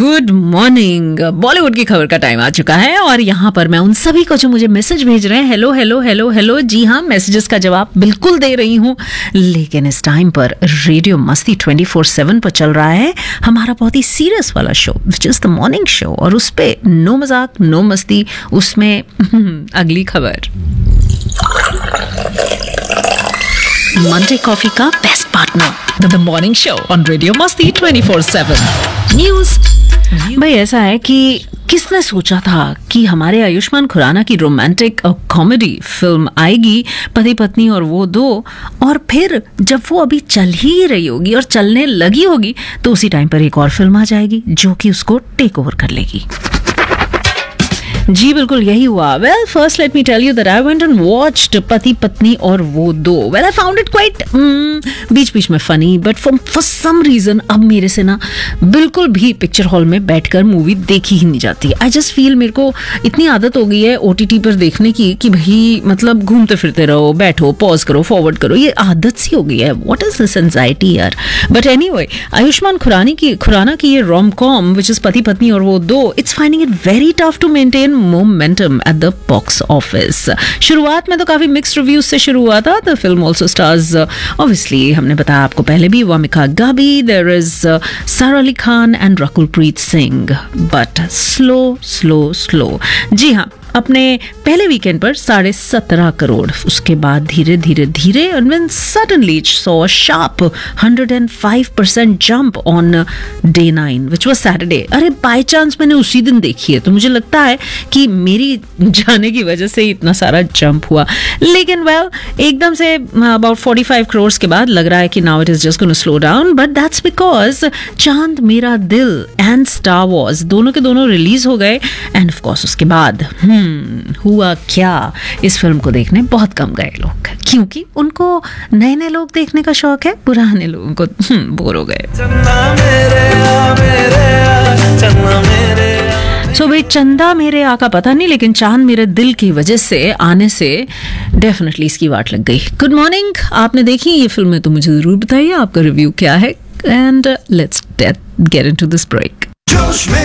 Good morning. Bollywood की खबर का टाइम आ चुका है और यहाँ पर मैं उन सभी को जो मुझे मैसेज भेज रहे हैं, हेलो हेलो हेलो हेलो, जी हाँ, मैसेजेस का जवाब बिल्कुल दे रही हूँ। लेकिन इस टाइम पर रेडियो मस्ती 24/7 पर चल रहा है हमारा बहुत ही सीरियस वाला show, which is the morning show, और उस पे नो मजाक नो मस्ती, उसमें अगली खबर। मंडे कॉफी का best partner, the morning show on radio मस्ती 24/7 न्यूज। भाई ऐसा है कि किसने सोचा था कि हमारे आयुष्मान खुराना की रोमांटिक कॉमेडी फिल्म आएगी पति पत्नी और वो दो, और फिर जब वो अभी चल ही रही होगी और चलने लगी होगी तो उसी टाइम पर एक और फिल्म आ जाएगी जो कि उसको टेक ओवर कर लेगी। जी बिल्कुल यही हुआ। Well first let me tell you that I went and watched पति पत्नी और वो दो। Well I found it quite बीच बीच में funny, but for some reason अब मेरे से ना बिल्कुल भी पिक्चर हॉल में बैठकर मूवी देखी ही नहीं जाती। आई जस्ट फील मेरे को इतनी आदत हो गई है OTT पर देखने की कि भाई मतलब घूमते फिरते रहो, बैठो, पॉज करो, फॉरवर्ड करो, ये आदत सी हो गई है। व्हाट इज दिस एंजाइटी यार। बट एनीवे, आयुष्मान खुराना की ये रोम कॉम विच इज पति पत्नी और वो दो, it's finding it very tough to maintain momentum at the box office. शुरुआत में तो काफी मिक्स्ड रिव्यूज से शुरू हुआ था। The film also stars, obviously हमने बताया आपको पहले भी, वामिका गाबी, देयर इज सारा Ali Khan and Rakul Preet Singh. But slow, जी हाँ, अपने पहले वीकेंड पर 17.5 करोड़, उसके बाद धीरे धीरे and then suddenly it saw a sharp 105% jump on day 9 which was Saturday। अरे बाय चांस मैंने उसी दिन देखी है तो मुझे लगता है कि मेरी जाने की वजह से इतना सारा जंप हुआ। लेकिन वेल एकदम से about 45 करोड़ के बाद लग रहा है कि now it is just going to slow down, but that's because चांद मेरा दिल एंड स्टार वॉर्स दोनों के दोनों रिलीज हो गए, एंड ऑफ कोर्स उसके बाद हुआ क्या, इस फिल्म को देखने बहुत कम गए लोग, क्योंकि उनको नए लोग देखने का शौक है, पुराने लोगों को बोर हो गए। सो भाई चंदा मेरे आ का पता नहीं, लेकिन चांद मेरे दिल की वजह से आने से डेफिनेटली इसकी वाट लग गई। गुड मॉर्निंग, आपने देखी ये फिल्म तो मुझे जरूर बताइए आपका रिव्यू क्या है, and let's get into this break.